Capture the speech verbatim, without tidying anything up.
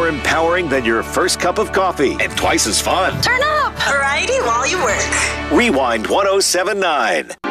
more empowering than your first cup of coffee and twice as fun. Turn up! Variety while you work. Rewind one oh seven point nine.